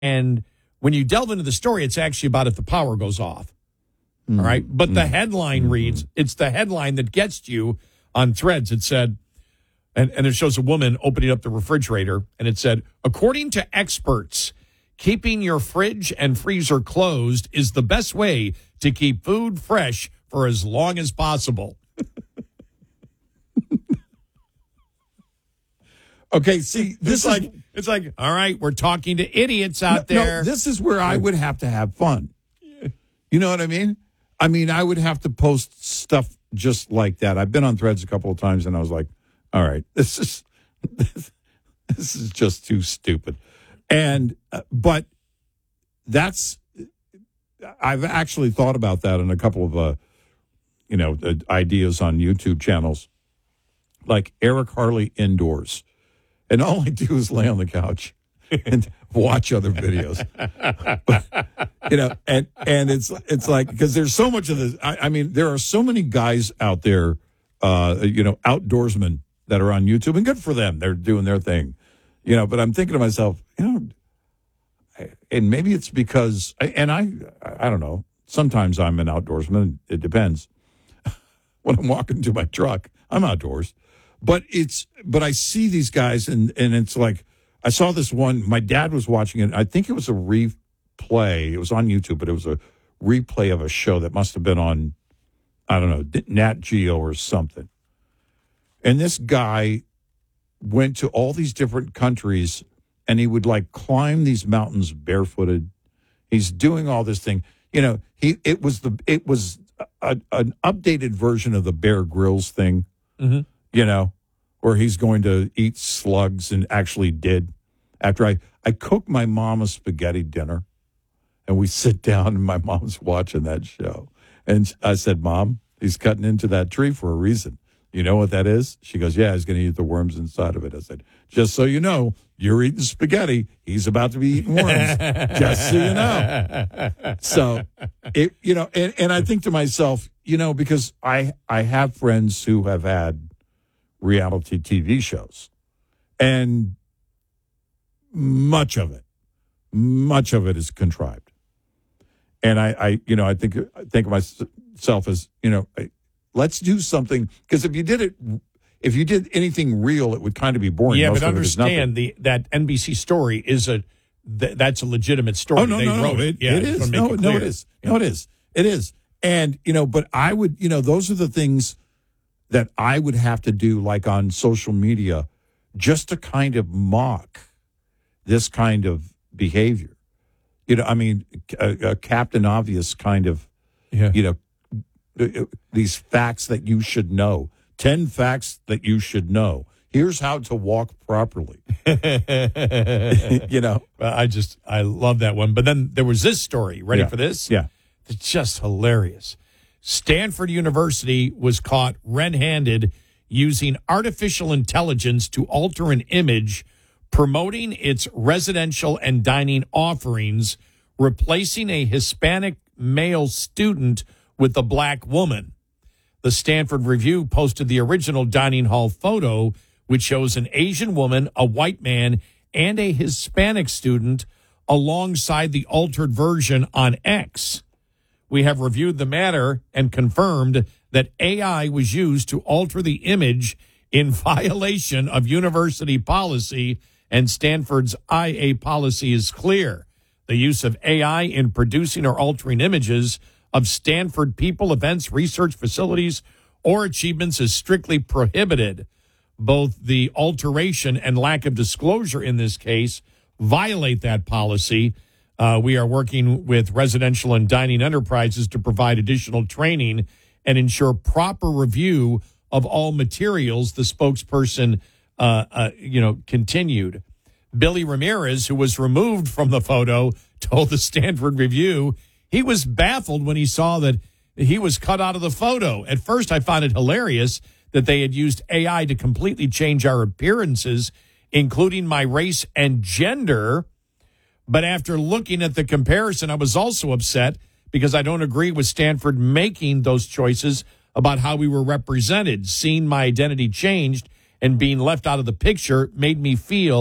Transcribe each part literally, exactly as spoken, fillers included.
And when you delve into the story, it's actually about if the power goes off. Mm-hmm. All right. But mm-hmm. the headline mm-hmm. reads, it's the headline that gets you on Threads. It said, and, and it shows a woman opening up the refrigerator, and it said, according to experts, keeping your fridge and freezer closed is the best way to keep food fresh for as long as possible. Okay, see, this it's like, is, it's like, all right, we're talking to idiots out no, there. No, this is where I would have to have fun. You know what I mean? I mean, I would have to post stuff just like that. I've been on Threads a couple of times, and I was like, all right, this is this, this is just too stupid. And uh, but that's I've actually thought about that in a couple of uh, you know uh, ideas on YouTube channels, like Eric Harley indoors. And all I do is lay on the couch and watch other videos. But, you know, and and it's it's like, because there's so much of this. I, I mean, there are so many guys out there, uh, you know, outdoorsmen that are on YouTube, and good for them. They're doing their thing, you know. But I'm thinking to myself, you know, and maybe it's because, and I, I don't know. Sometimes I'm an outdoorsman. It depends. When I'm walking to my truck, I'm outdoors. But it's, but I see these guys, and, and it's like, I saw this one, my dad was watching it. I think it was a replay. It was on YouTube, but it was a replay of a show that must have been on, I don't know, Nat Geo or something. And this guy went to all these different countries, and he would like climb these mountains barefooted. He's doing all this thing. You know, he, it was the, it was a, an updated version of the Bear Grylls thing. Mm-hmm. You know, where he's going to eat slugs, and actually did. After I, I cooked my mom a spaghetti dinner, and we sit down, and my mom's watching that show. And I said, Mom, he's cutting into that tree for a reason. You know what that is? She goes, yeah, he's going to eat the worms inside of it. I said, just so you know, you're eating spaghetti. He's about to be eating worms. Just so you know. So, it, you know, and, and I think to myself, you know, because I, I have friends who have had reality T V shows, and much of it, much of it is contrived. And I, I you know, I think I think of myself as, you know, let's do something, because if you did it, if you did anything real, it would kind of be boring. Yeah, Most but understand the that N B C story is a th- that's a legitimate story. Oh no, they no, wrote no, it. it, Yeah, it is. No, it no, it is. Yeah. No, it is. It is. And you know, but I would, you know, those are the things that I would have to do, like on social media, just to kind of mock this kind of behavior. You know, I mean, a, a Captain Obvious kind of, yeah. you know, these facts that you should know. Ten facts that you should know. Here's how to walk properly. You know, I just, I love that one. But then there was this story. Ready yeah. for this? Yeah. It's just hilarious. Stanford University was caught red-handed using artificial intelligence to alter an image, promoting its residential and dining offerings, replacing a Hispanic male student with a black woman. The Stanford Review posted the original dining hall photo, which shows an Asian woman, a white man, and a Hispanic student alongside the altered version on X. We have reviewed the matter and confirmed that A I was used to alter the image in violation of university policy, and Stanford's I A policy is clear. The use of A I in producing or altering images of Stanford people, events, research facilities, or achievements is strictly prohibited. Both the alteration and lack of disclosure in this case violate that policy. Uh, we are working with residential and dining enterprises to provide additional training and ensure proper review of all materials, the spokesperson, uh, uh, you know, continued. Billy Ramirez, who was removed from the photo, told the Stanford Review he was baffled when he saw that he was cut out of the photo. At first, I found it hilarious that they had used A I to completely change our appearances, including my race and gender. But after looking at the comparison, I was also upset because I don't agree with Stanford making those choices about how we were represented. Seeing my identity changed and being left out of the picture made me feel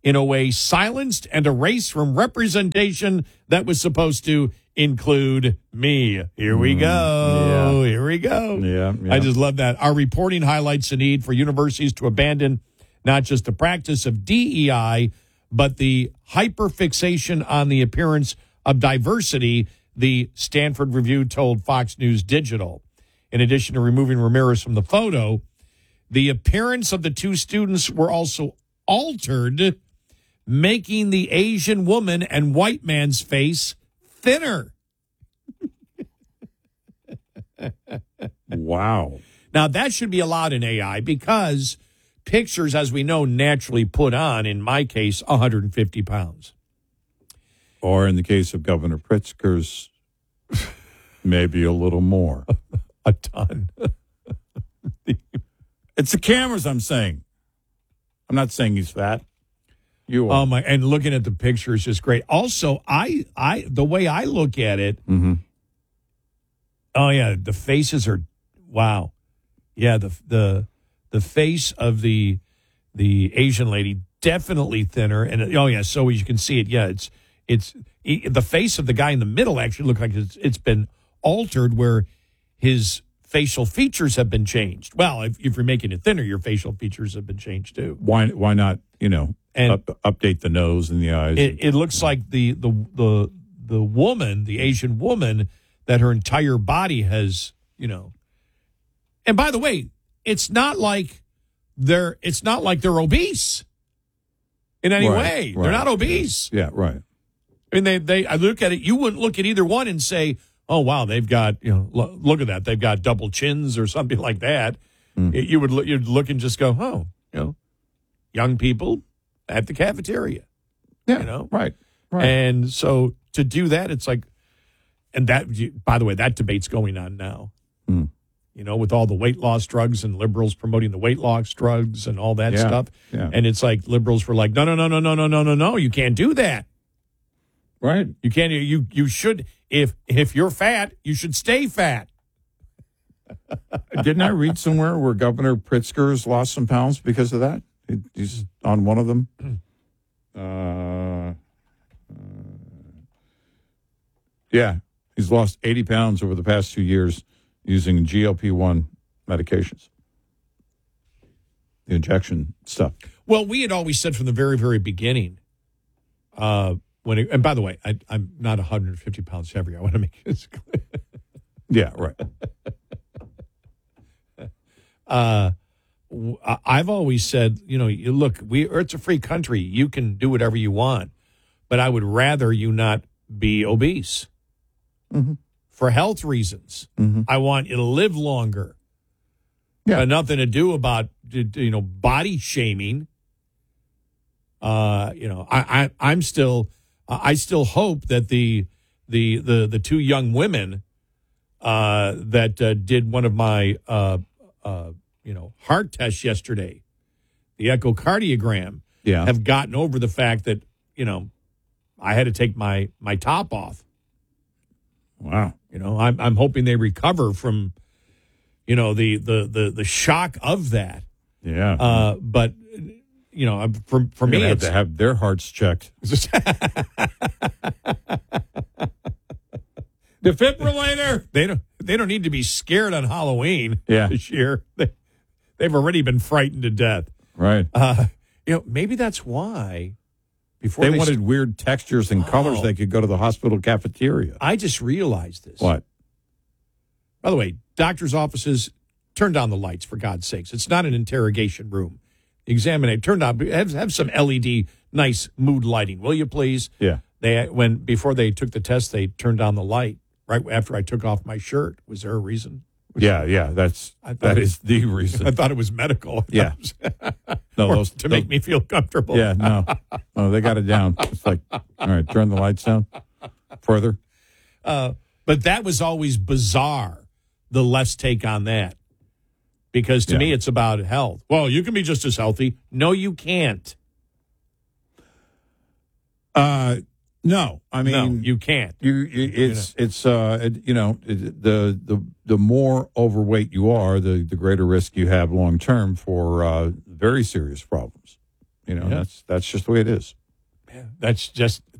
in a way silenced and erased from representation that was supposed to include me. Here we go. yeah. Here we go. Yeah, yeah. I just love that. Our reporting highlights the need for universities to abandon not just the practice of D E I, but the hyperfixation on the appearance of diversity, the Stanford Review told Fox News Digital. In addition to removing Ramirez from the photo, the appearance of the two students were also altered, making the Asian woman and white man's face thinner. Wow. Now, that should be allowed in A I because pictures, as we know, naturally put on, in my case, one hundred fifty pounds. Or in the case of Governor Pritzker's, maybe a little more. A ton. It's the cameras, I'm saying. I'm not saying he's fat. You are. Oh my! And looking at the picture is just great. Also, I, I, the way I look at it. Mm-hmm. Oh yeah, the faces are, wow, yeah. The the the face of the the Asian lady definitely thinner, and oh yeah, so as you can see it, yeah, it's it's the face of the guy in the middle actually look like it's it's been altered where his facial features have been changed. Well, if, if you're making it thinner, your facial features have been changed too. Why why not? You know, and up, update the nose and the eyes. It, it looks like the the the the woman, the Asian woman, that her entire body has, you know. And by the way, it's not like they're it's not like they're obese in any Right, way. right. They're not obese. Yeah, right. I mean, they they I look at it. You wouldn't look at either one and say, "Oh wow, they've got you know lo- look at that, they've got double chins or something like that." Mm. You would look, you'd look and just go, "Oh, you know, young people at the cafeteria." Yeah, You know? right, right. And so to do that, it's like, and that, by the way, that debate's going on now. Mm. You know, with all the weight loss drugs and liberals promoting the weight loss drugs and all that Yeah, stuff. yeah. And it's like liberals were like, no, no, no, no, no, no, no, no, no, you can't do that. Right. You can't. You you should. If if you're fat, you should stay fat. Didn't I read somewhere where Governor Pritzker's lost some pounds because of that? He- He's on one of them. Uh, uh, yeah, he's lost eighty pounds over the past two years using G L P one medications, the injection stuff. Well, we had always said from the very very beginning. Uh, when it, and by the way, I, I'm not one hundred fifty pounds heavier. I want to make this clear. Yeah, right. Uh, w- I- I've always said, you know, you look, we it's a free country. You can do whatever you want, but I would rather you not be obese Mm-hmm. for health reasons. Mm-hmm. I want you to live longer. Yeah. But nothing to do about you know body shaming. Uh, you know, I, I I'm still I still hope that the the the the two young women uh, that uh, did one of my uh, uh, you know heart tests yesterday, the echocardiogram, Yeah. have gotten over the fact that you know I had to take my my top off. Wow. You know, I'm I'm hoping they recover from you know the the the the shock of that. Yeah. Uh, but you know, for for They're me, gonna have it's to have their hearts checked. Defibrillator. they don't they don't need to be scared on Halloween Yeah. this year. They, they've already been frightened to death. Right. Uh, you know, maybe that's why. Before They, they wanted st- weird textures and colors. Oh. They could go to the hospital cafeteria. I just realized this. What? By the way, doctors' offices, turn down the lights for God's sakes. It's not an interrogation room. Examine turn down. Have have some L E D, nice mood lighting, will you please? Yeah. They when before they took the test, they turned down the light right after I took off my shirt. Was there a reason? Yeah, yeah. That's I thought that it- is the I reason. thought it was medical. Yeah. No, Or those to make me feel comfortable. Yeah, no. Oh, they got it down. It's like, all right, turn the lights down. Further. Uh, but that was always bizarre, the left's take on that. Because to Yeah. me, it's about health. Well, you can be just as healthy. No, you can't. Uh, no, I No, mean, you can't. you, you it's it's uh, it, you know, it, the the the more overweight you are, the the greater risk you have long term for uh, very serious problems. You know, Yeah. that's that's just the way it is. That's just